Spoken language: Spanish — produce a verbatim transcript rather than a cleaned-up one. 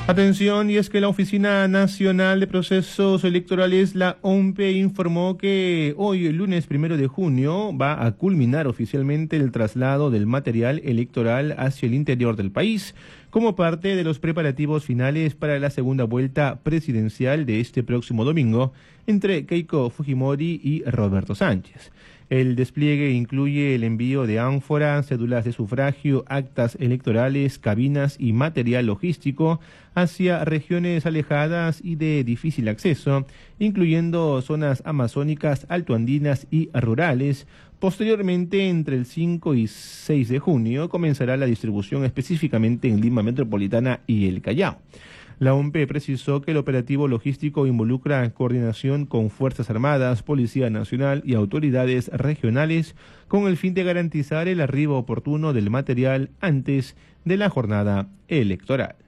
Atención, y es que la Oficina Nacional de Procesos Electorales, la O M P E, informó que hoy, el lunes primero de junio, va a culminar oficialmente el traslado del material electoral hacia el interior del país, como parte de los preparativos finales para la segunda vuelta presidencial de este próximo domingo entre Keiko Fujimori y Roberto Sánchez. El despliegue incluye el envío de ánforas, cédulas de sufragio, actas electorales, cabinas y material logístico hacia regiones alejadas y de difícil acceso, incluyendo zonas amazónicas, altoandinas y rurales. Posteriormente, entre el cinco y seis de junio, comenzará la distribución específicamente en Lima Metropolitana y el Callao. La O M P E precisó que el operativo logístico involucra coordinación con Fuerzas Armadas, Policía Nacional y autoridades regionales con el fin de garantizar el arribo oportuno del material antes de la jornada electoral.